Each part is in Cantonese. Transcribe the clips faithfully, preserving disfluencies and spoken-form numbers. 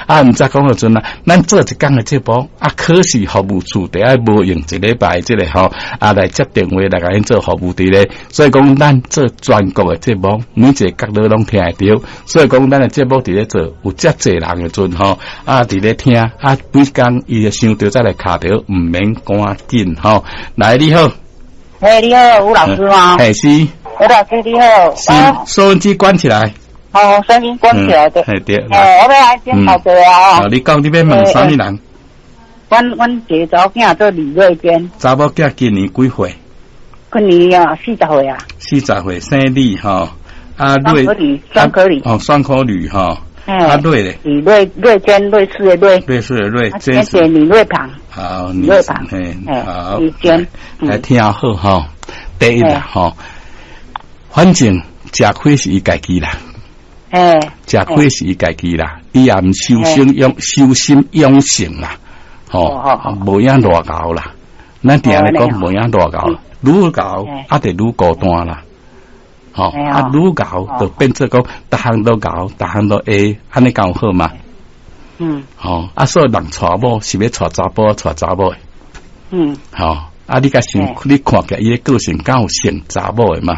啊，毋知讲个阵啊，咱做一工的节目啊，可是服务处伫爱无用一礼拜即个吼啊来接电话来甲因做服务伫咧，所以讲咱做全国的节目，每一个角落拢听会到，所以讲咱的节目伫咧做有遮济人的阵吼啊伫咧听啊，每工伊就想到再来卡着，毋免赶紧吼。来，你好， 哎，你好，吴老师吗？ 哎，是， 吴老师你好， 是，收音机关起来。 哦，声音关起来的。 哎对。 哦，我要来先好的啊。 哦，你讲你要问啥物人？ 阮阮一个查某囝做李瑞娟。 查某囝今年几岁？ 今年啊，四十岁啊。 四十岁生李吼，啊瑞。 双可吕，双可吕。 哦，双可吕吼。啊瑞咧。 李瑞瑞娟，瑞士的瑞。 瑞士的瑞， 这是李瑞旁。 好， 李瑞旁。 嘿，好。 李娟。 来听好吼，第一啦吼，反正吃亏是伊家己啦。 哎， 食亏是伊家己啦，伊也毋修心养修心养性啦，吼，无影偌高啦。咱定来讲无影偌高，愈高啊得愈孤单啦，吼，啊愈高就变做讲，逐项都高，逐项都 A， 安尼刚好嘛。嗯，吼，啊所以人娶某是要娶查甫娶查某的，嗯，吼，啊你甲想你看起伊个个性敢有像查某的嘛？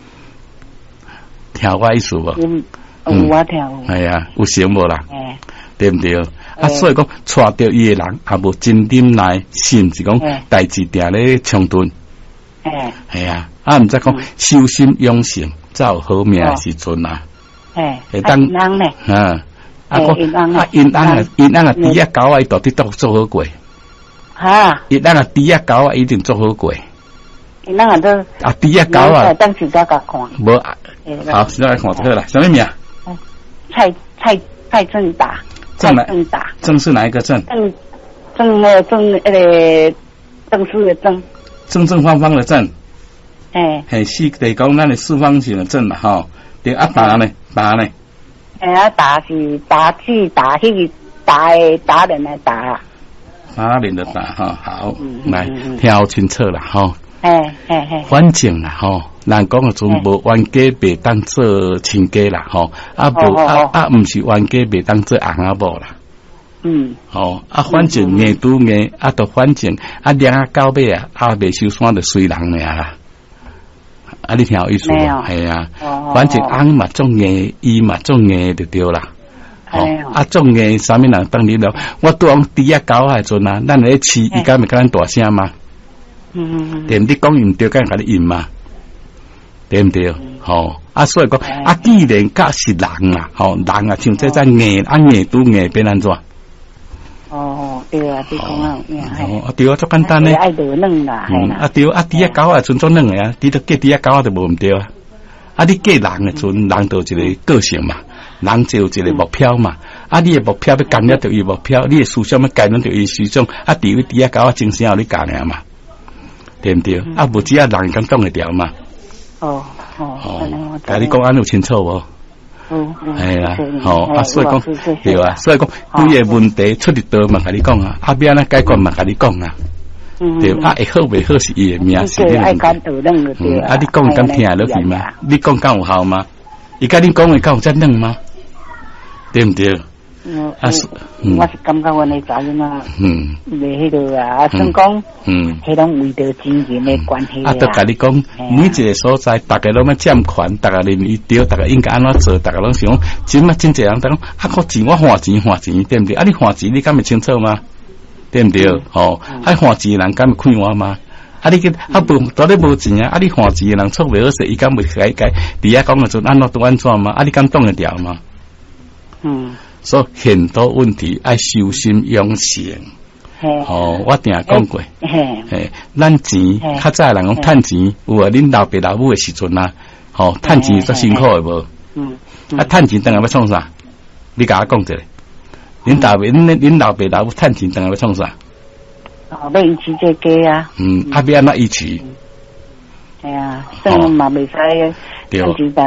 听我意思无？ 嗯，我听有。 系啊，有成无啦？哎，对唔对？啊，所以讲娶到伊个人也无真忍耐，甚至讲代志定咧冲突。哎，系啊，啊，毋知讲修心养性，才有好命的时阵啊。 哎，会当人咧。 啊，啊讲啊，因安啊，因安啊，猪啊狗啊，伊到底都做好过。哈？因安啊，猪啊狗啊，一定做好过。 因安啊都啊，猪啊狗啊， 当时再甲看。 无，好，现在来看这个啦，什么名？ 蔡蔡蔡正达， 蔡正达， 正是哪一个正？ 正正呃正那个正式的正， 正正方方的正。 哎， 嘿，是得讲咱的四方形的正啦，吼。对啊，达呢？达呢？ 哎啊，达是达字达迄个达的达人的达。 达人的达哈，好，来听好清楚啦，吼。 哎哎哎， 反正啦，吼。人讲个阵无冤家袂当做亲家啦，吼，啊无啊啊，毋是冤家袂当做翁仔某啦，嗯，吼，啊反正硬拄硬，啊都反正啊两啊到尾啊，啊袂收山就随人尔啦，啊你听有意思无？系啊，反正翁嘛种硬，伊嘛种硬就对啦，吼，啊种硬啥物人当你了？我拄讲猪啊狗啊阵啊，咱咧饲，伊敢会甲咱大声嘛？嗯嗯嗯，对毋？你讲伊毋对，敢甲你应嘛？对唔对？吼、啊，所以讲啊，既然甲是人啦，吼、人啊，像这只硬啊硬拄硬变安怎？ 哦，对啊，你讲啊， 哦，对啊，足简单咧。 爱得嫩啦， 嗯，啊对啊，猪啊狗啊，纯做嫩个啊，你都嫁猪啊狗啊，就无毋对啊。啊，你嫁人诶，阵人就有一个个性嘛，人就有一个目标嘛。啊，你诶目標要干了着伊目標，你诶思想要干了着伊思想，啊，除非豬啊狗啊精神互你干尔嘛，對毋對？啊，無只啊人敢講會掉嘛。哦哦哦，但你讲安有清楚无？嗯嗯，系啦，吼啊，所以讲对啊，所以讲对个问题出伫倒嘛，甲你讲啊，啊边啊解决嘛，甲你讲啊，对啊，会好袂好是伊个命，是你问题。嗯，啊，你讲敢听落去嘛？你讲敢有效吗？伊甲你讲的敢有遮软吗？对毋对？嗯，啊是， 我是感觉阮的查囡仔，嗯，袂迄个啊，算讲，嗯，迄种为着金钱的关系啊。 啊，都甲你讲，每一个所在，大家拢要占权，大家认为对，大家应该安怎做，大家拢想讲，真啊真侪人，大家讲啊，靠钱我花钱花钱，对毋对？啊，你花钱你敢会清楚吗？对毋对？吼，啊花钱的人敢会看我吗？啊，你个啊无到底无钱啊？啊，你花钱的人错袂好势，伊敢会改改？伫遐讲个阵安怎都安怎嘛？啊，你敢挡得掉吗？嗯。所以很多问题爱修心养性，哦，我定讲过，嘿，咱钱较早人讲趁钱，有啊，恁老爸老母的时阵啊，吼，趁钱足辛苦的无，嗯，啊，趁钱当然要创啥？你甲我讲一下，恁大爸恁恁老爸老母趁钱当然要创啥？ 哦，要移饲这家啊， 嗯，啊，要安怎移饲？ 系啊，算嘛袂使。对，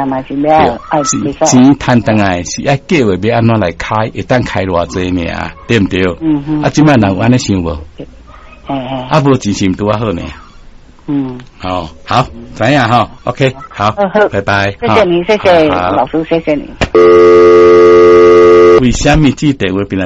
钱赚回来是爱计划要安怎来开，会当开偌济呢？对毋对？嗯嗯。啊，即摆人有安尼想无？啊，无钱是毋拄啊好呢？嗯。好，好，知影哈 ？OK， 好，拜拜。 谢谢你，谢谢老师，谢谢你。 为虾米这电话变来？